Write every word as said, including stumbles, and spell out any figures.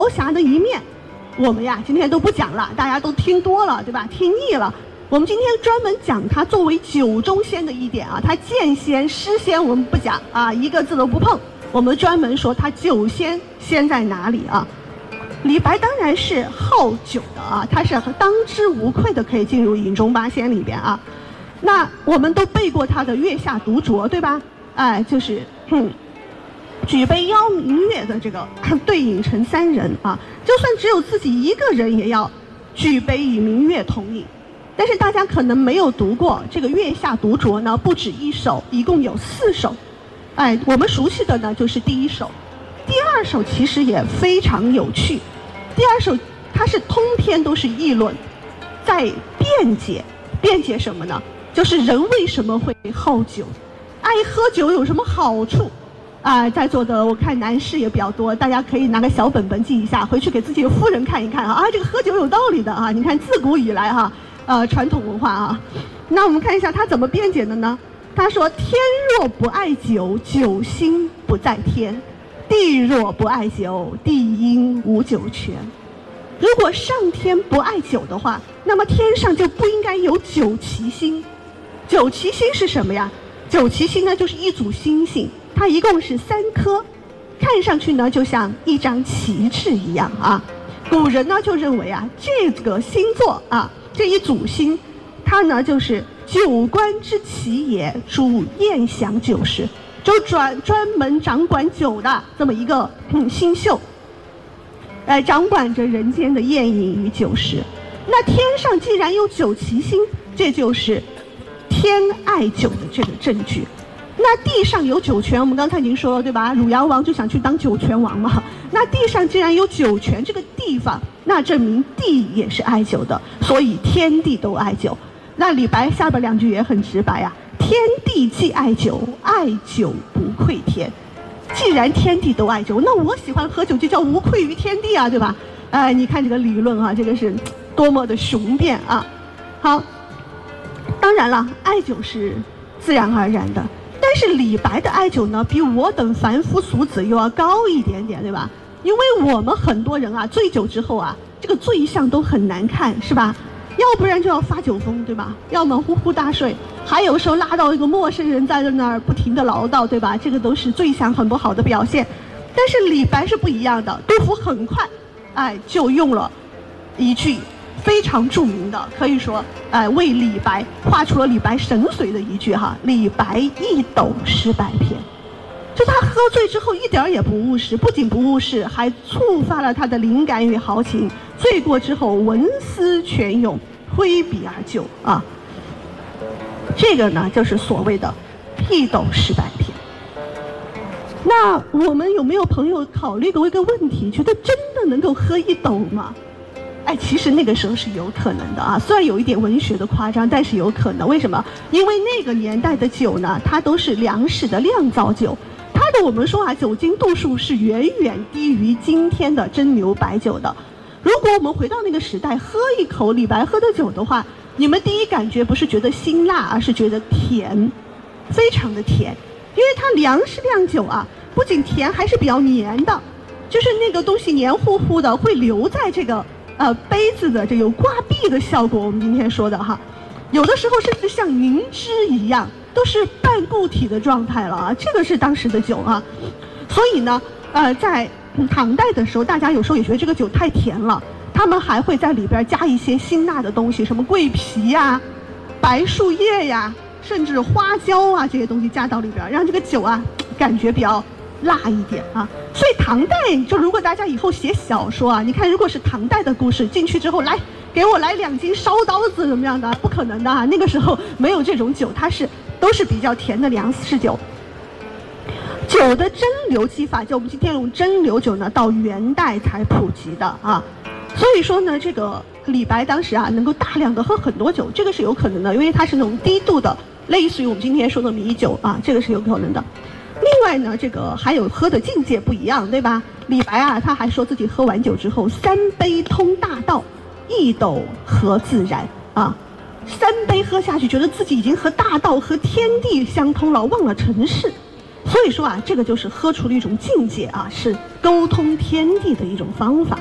侠的一面，我们呀今天都不讲了，大家都听多了，对吧？听腻了。我们今天专门讲他作为酒中仙的一点啊，他剑仙、诗仙我们不讲啊，一个字都不碰。我们专门说他酒仙仙在哪里啊？李白当然是好酒的啊，他是当之无愧的可以进入饮中八仙里边啊。那我们都背过他的《月下独酌》，对吧？哎，就是嗯，举杯邀明月的这个对饮成三人啊，就算只有自己一个人，也要举杯与明月同饮。但是大家可能没有读过这个《月下独酌》呢，不止一首，一共有四首。哎，我们熟悉的呢就是第一首，第二首其实也非常有趣。第二首它是通篇都是议论，在辩解，辩解什么呢？就是人为什么会好酒，爱喝酒有什么好处？啊、呃，在座的我看男士也比较多，大家可以拿个小本本记一下，回去给自己的夫人看一看啊。啊，这个喝酒有道理的啊！你看自古以来哈、啊。呃，传统文化啊，那我们看一下他怎么辩解的呢？他说：“天若不爱酒，酒心不在天；地若不爱酒，地应无酒泉。如果上天不爱酒的话，那么天上就不应该有九旗星。九旗星是什么呀？九旗星呢，就是一组星星，它一共是三颗，看上去呢就像一张旗帜一样啊。古人呢就认为啊，这个星座啊。”这一组星，它呢就是酒官之旗也，主宴享酒食，就专专门掌管酒的这么一个嗯星宿，呃，掌管着人间的宴饮与酒食。那天上既然有九旗星，这就是天爱酒的这个证据。那地上有酒泉，我们刚才已经说了，对吧？汝阳王就想去当酒泉王嘛。那地上既然有酒泉这个地方，那证明地也是爱酒的，所以天地都爱酒。那李白下边两句也很直白啊，天地既爱酒，爱酒不愧天。既然天地都爱酒，那我喜欢喝酒就叫无愧于天地啊，对吧？哎、呃，你看这个理论啊，这个是多么的雄辩啊！好，当然了，爱酒是自然而然的。但是李白的爱酒呢，比我等凡夫俗子又要高一点点，对吧？因为我们很多人啊，醉酒之后啊，这个醉相都很难看，是吧？要不然就要发酒疯，对吧？要么呼呼大睡，还有时候拉到一个陌生人在那儿不停的唠叨，对吧？这个都是醉相很不好的表现。但是李白是不一样的，杜甫很快，哎，就用了一句非常著名的，可以说，哎，为李白画出了李白神髓的一句哈：“李白一斗诗百篇。”就他喝醉之后一点也不务实，不仅不务实，还触发了他的灵感与豪情。醉过之后，文思泉涌，挥笔而就啊。这个呢，就是所谓的一斗诗百篇。那我们有没有朋友考虑过一个问题，觉得真的能够喝一斗吗？哎，其实那个时候是有可能的啊，虽然有一点文学的夸张，但是有可能。为什么？因为那个年代的酒呢，它都是粮食的酿造酒，它的我们说啊，酒精度数是远远低于今天的真牛白酒的。如果我们回到那个时代，喝一口李白喝的酒的话，你们第一感觉不是觉得辛辣，而是觉得甜，非常的甜，因为它粮食酿酒啊，不仅甜，还是比较黏的，就是那个东西黏糊糊的，会留在这个。呃，杯子的这有挂壁的效果，我们今天说的哈，有的时候甚至像凝脂一样，都是半固体的状态了啊。这个是当时的酒啊，所以呢，呃，在唐代的时候，大家有时候也觉得这个酒太甜了，他们还会在里边加一些辛辣的东西，什么桂皮呀、白树叶呀，甚至花椒啊这些东西加到里边，让这个酒啊感觉比较辣一点啊。所以唐代就如果大家以后写小说啊，你看如果是唐代的故事，进去之后来给我来两斤烧刀子怎么样的，不可能的啊，那个时候没有这种酒，它是都是比较甜的粮食酒。酒的蒸馏技法，就我们今天用蒸馏酒呢，到元代才普及的啊。所以说呢，这个李白当时啊能够大量的喝很多酒，这个是有可能的，因为它是那种低度的，类似于我们今天说的米酒啊，这个是有可能的。另外呢，这个还有喝的境界不一样，对吧？李白啊，他还说自己喝完酒之后，三杯通大道，一斗合自然啊。三杯喝下去，觉得自己已经和大道和天地相通了，忘了尘世。 所以说啊，这个就是喝出了一种境界啊，是沟通天地的一种方法。